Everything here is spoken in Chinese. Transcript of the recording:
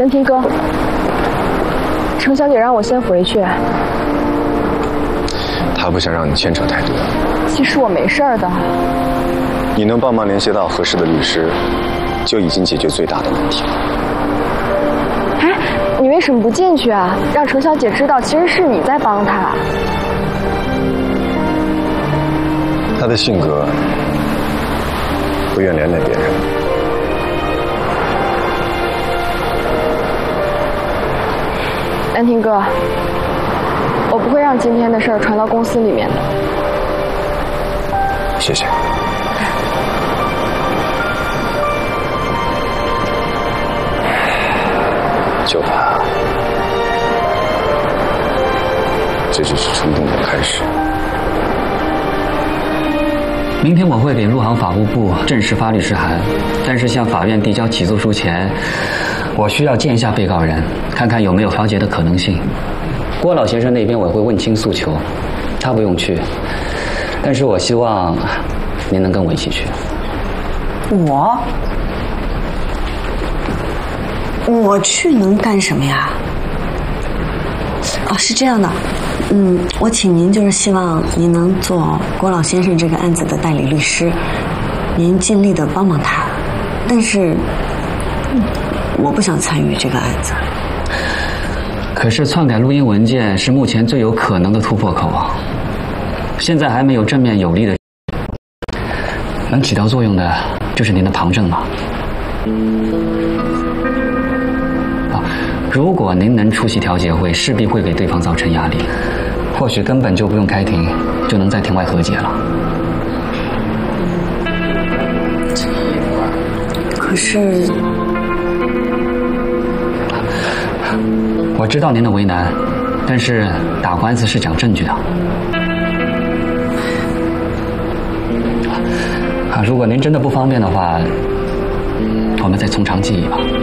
文婷哥，程小姐让我先回去。 她不想让你牵扯太多。 其实我没事儿的。 你能帮忙联系到合适的律师，就已经解决最大的问题了。 哎，你为什么不进去啊？让程小姐知道，其实是你在帮她。 她的性格不愿连累别人。 安婷哥，我不会让今天的事儿传到公司里面的。 谢谢。就怕这只是冲动的开始。 明天我会给陆航法务部正式发律师函，但是向法院递交起诉书前，我需要见一下被告人，看看有没有调解的可能性。郭老先生那边我会问清诉求，他不用去，但是我希望您能跟我一起去。 我去能干什么呀？哦，是这样的，我请您就是希望您能做郭老先生这个案子的代理律师，您尽力的帮帮他，但是我不想参与这个案子。 可是篡改录音文件是目前最有可能的突破口啊，现在还没有正面有力的，能起到作用的就是您的旁证嘛。如果您能出席调解会，势必会给对方造成压力，或许根本就不用开庭，就能在庭外和解了。 可是， 我知道您的为难，但是打官司是讲证据的。如果您真的不方便的话，我们再从长计议吧。